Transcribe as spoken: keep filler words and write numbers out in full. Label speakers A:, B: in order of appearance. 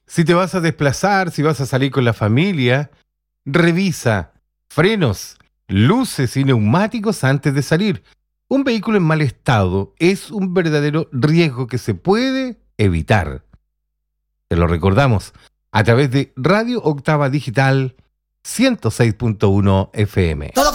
A: Si te vas a desplazar, si vas a salir con la familia, revisa frenos, luces y neumáticos antes de salir. Un vehículo en mal estado es un verdadero riesgo que se puede evitar. Te lo recordamos a través de Radio Octava Digital ciento seis punto uno F M.
B: Todo